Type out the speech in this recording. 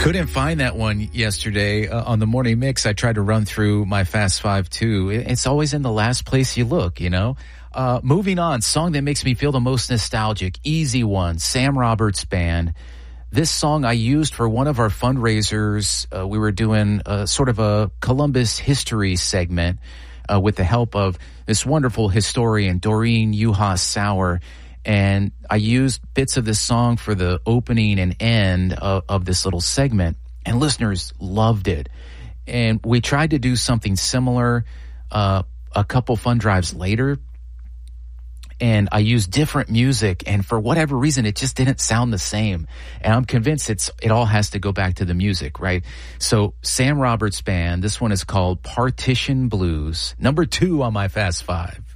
Couldn't find that one yesterday on the morning mix. I tried to run through my Fast Five too. It's always in the last place you look, you know. Moving on, song that makes me feel the most nostalgic, easy one, Sam Roberts Band. This song I used for one of our fundraisers. We were doing sort of a Columbus history segment with the help of this wonderful historian, Doreen Uhas Sauer. And I used bits of this song for the opening and end of this little segment, and listeners loved it. And we tried to do something similar a couple fund drives later, and I used different music, and for whatever reason, it just didn't sound the same. And I'm convinced it all has to go back to the music, right? So Sam Roberts Band, this one is called Partition Blues, number 2 on my Fast Five.